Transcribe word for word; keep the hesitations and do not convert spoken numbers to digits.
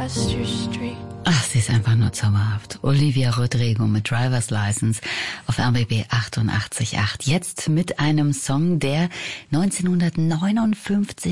past your street. Ach, sie ist einfach nur zauberhaft. Olivia Rodrigo mit Driver's License auf R B B achtundachtzig Komma acht. Jetzt mit einem Song, der neunzehnhundertneunundfünfzig